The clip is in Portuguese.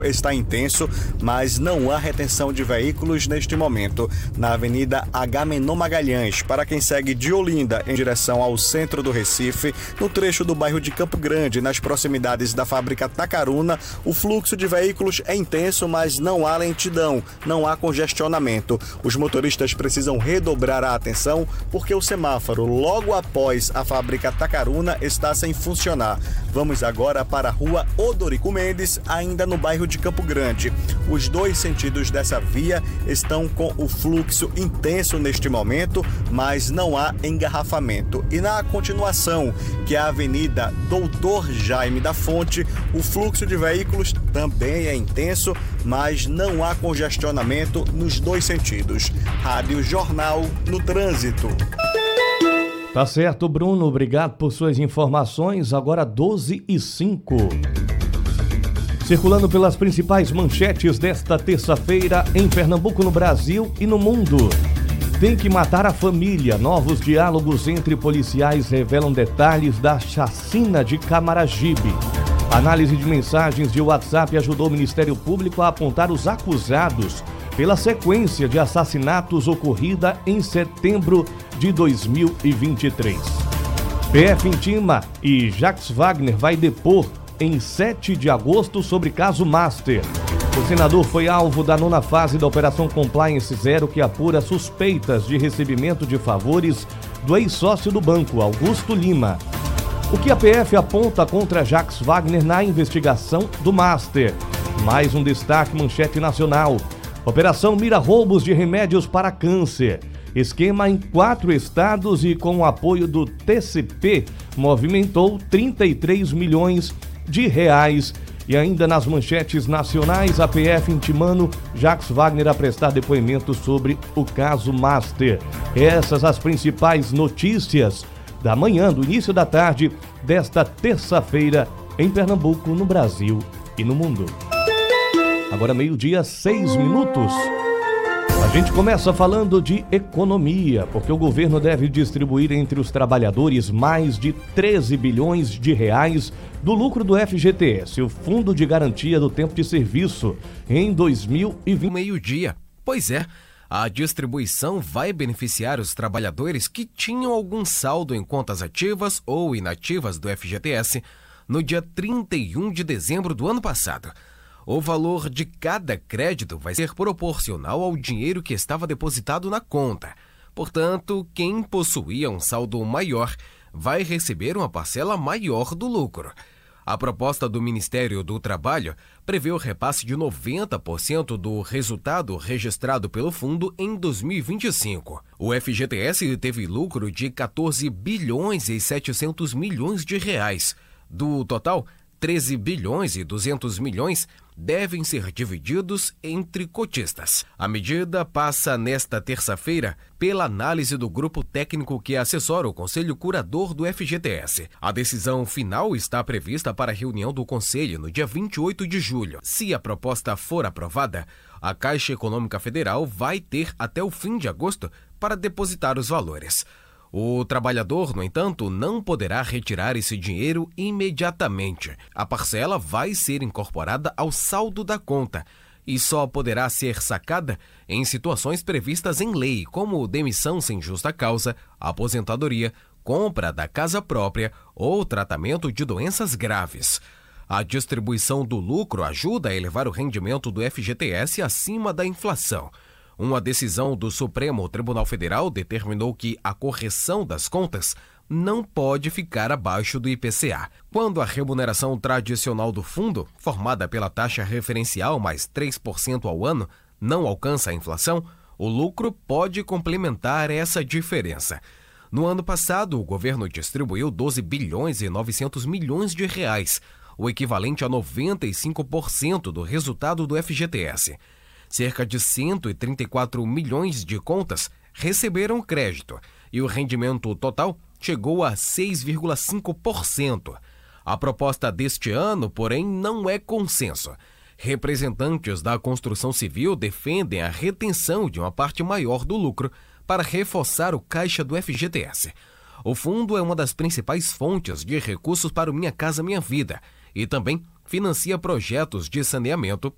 Está intenso, mas não há retenção de veículos neste momento na Avenida Agamenon Magalhães. Para quem segue de Olinda em direção ao centro do Recife, no trecho do bairro de Campo Grande, nas proximidades da fábrica Tacaruna, o fluxo de veículos é intenso, mas não há lentidão, não há congestionamento. Os motoristas precisam redobrar a atenção porque o semáforo logo após a fábrica Tacaruna está sem funcionar. Vamos agora para a rua Odorico Mendes, ainda no bairro de Campo Grande. Os dois sentidos dessa via estão com o fluxo intenso neste momento, mas não há engarrafamento. E na continuação, que é a Avenida Doutor Jaime da Fonte, o fluxo de veículos também é intenso, mas não há congestionamento nos dois sentidos. Rádio Jornal no Trânsito. Tá certo, Bruno. Obrigado por suas informações. Agora 12h05. Circulando pelas principais manchetes desta terça-feira em Pernambuco, no Brasil e no mundo. Tem que matar a família. Novos diálogos entre policiais revelam detalhes da chacina de Camaragibe. Análise de mensagens de WhatsApp ajudou o Ministério Público a apontar os acusados pela sequência de assassinatos ocorrida em setembro de 2023. PF intima e Jacques Wagner vai depor em 7 de agosto sobre caso Master. O senador foi alvo da 9ª fase da Operação Compliance Zero, que apura suspeitas de recebimento de favores do ex-sócio do banco, Augusto Lima. O que a PF aponta contra Jacques Wagner na investigação do Master? Mais um destaque, manchete nacional. Operação mira roubos de remédios para câncer. Esquema em 4 estados e com o apoio do TCP movimentou 33 milhões de reais. E ainda nas manchetes nacionais, a PF intimando Jacques Wagner a prestar depoimento sobre o caso Master. Essas as principais notícias da manhã, do início da tarde, desta terça-feira, em Pernambuco, no Brasil e no mundo. Agora 12h06. A gente começa falando de economia, porque o governo deve distribuir entre os trabalhadores mais de 13 bilhões de reais do lucro do FGTS, o Fundo de Garantia do Tempo de Serviço, em 2020. Meio-dia. Pois é, a distribuição vai beneficiar os trabalhadores que tinham algum saldo em contas ativas ou inativas do FGTS no dia 31 de dezembro do ano passado. O valor de cada crédito vai ser proporcional ao dinheiro que estava depositado na conta. Portanto, quem possuía um saldo maior vai receber uma parcela maior do lucro. A proposta do Ministério do Trabalho prevê o repasse de 90% do resultado registrado pelo fundo em 2025. O FGTS teve lucro de 14 bilhões e 700 milhões de reais. Do total, 13 bilhões e 200 milhões devem ser divididos entre cotistas. A medida passa nesta terça-feira pela análise do grupo técnico que assessora o Conselho Curador do FGTS. A decisão final está prevista para a reunião do Conselho no dia 28 de julho. Se a proposta for aprovada, a Caixa Econômica Federal vai ter até o fim de agosto para depositar os valores. O trabalhador, no entanto, não poderá retirar esse dinheiro imediatamente. A parcela vai ser incorporada ao saldo da conta e só poderá ser sacada em situações previstas em lei, como demissão sem justa causa, aposentadoria, compra da casa própria ou tratamento de doenças graves. A distribuição do lucro ajuda a elevar o rendimento do FGTS acima da inflação. Uma decisão do Supremo Tribunal Federal determinou que a correção das contas não pode ficar abaixo do IPCA. Quando a remuneração tradicional do fundo, formada pela taxa referencial mais 3% ao ano, não alcança a inflação, o lucro pode complementar essa diferença. No ano passado, o governo distribuiu 12 bilhões e 900 milhões de reais, o equivalente a 95% do resultado do FGTS. Cerca de 134 milhões de contas receberam crédito e o rendimento total chegou a 6,5%. A proposta deste ano, porém, não é consenso. Representantes da construção civil defendem a retenção de uma parte maior do lucro para reforçar o caixa do FGTS. O fundo é uma das principais fontes de recursos para o Minha Casa Minha Vida e também financia projetos de saneamento